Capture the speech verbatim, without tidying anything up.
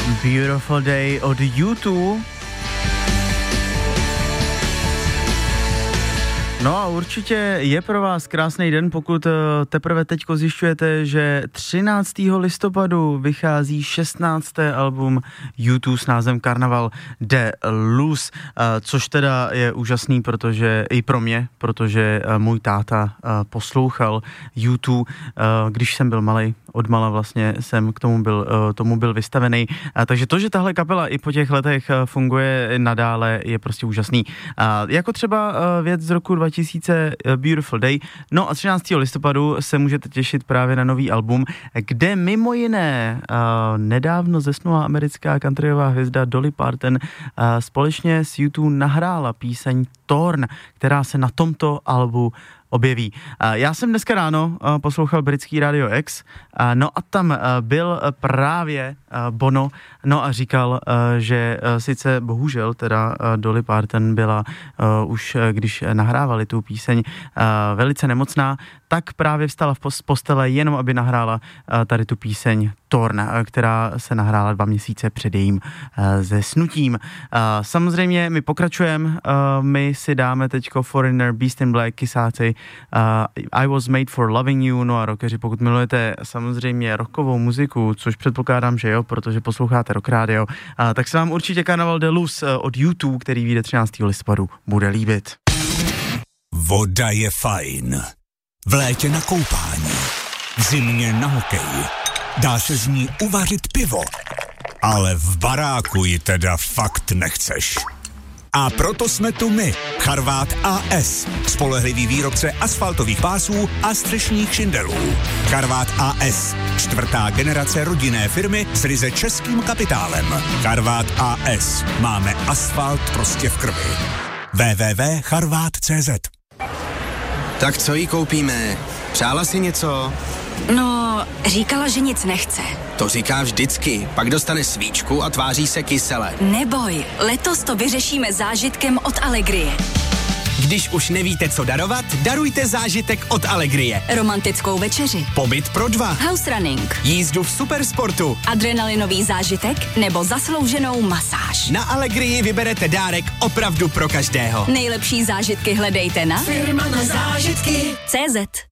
Beautiful Day od U dva. No a určitě je pro vás krásný den, pokud teprve teďko zjišťujete, že třináctého listopadu vychází šestnácté album U dva s názvem Carnaval de Luz, což teda je úžasný, protože i pro mě, protože můj táta poslouchal U dva, když jsem byl malej. Odmala vlastně jsem k tomu byl, tomu byl vystavený. Takže to, že tahle kapela i po těch letech funguje nadále, je prostě úžasný. Jako třeba věc z roku dva tisíce Beautiful Day. No a třináctého listopadu se můžete těšit právě na nový album, kde mimo jiné nedávno zesnulá americká countryová hvězda Dolly Parton společně s U dva nahrála píseň Torn, která se na tomto albu objeví. Já jsem dneska ráno poslouchal britský Radio X, no a tam byl právě Bono, no a říkal, že sice bohužel teda Dolly Parton byla už, když nahrávali tu píseň, velice nemocná, tak právě vstala z postele jenom, aby nahrála tady tu píseň Torn, která se nahrála dva měsíce před jejím zesnutím. Samozřejmě my pokračujeme, my si dáme teďko Foreigner, Beast in Black, Kisáci, I Was Made for Loving You, no a rockeři, pokud milujete samozřejmě rockovou muziku, což předpokládám, že jo, protože posloucháte Rock Radio, tak se vám určitě Carnaval de Luz od U dva, který vyjde třináctého listopadu, bude líbit. Voda je fajn. V létě na koupání, v zimě na hokej, dá se z ní uvařit pivo, ale v baráku ji teda fakt nechceš. A proto jsme tu my, Charvát A S, spolehlivý výrobce asfaltových pásů a střešních šindelů. Charvát A S, čtvrtá generace rodinné firmy s ryze českým kapitálem. Charvát A S, máme asfalt prostě v krvi. w w w tečka charvát tečka cé zet. Tak co jí koupíme? Přála si něco? No, říkala, že nic nechce. To říká vždycky, pak dostane svíčku a tváří se kysele. Neboj, letos to vyřešíme zážitkem od Allegrie. Když už nevíte, co darovat, darujte zážitek od Allegrie. Romantickou večeři, Pobyt pro dva, house running, jízdu v supersportu, adrenalinový zážitek nebo zaslouženou masáž. Na Allegrii vyberete dárek opravdu pro každého. Nejlepší zážitky hledejte na Firma na zážitky C Z.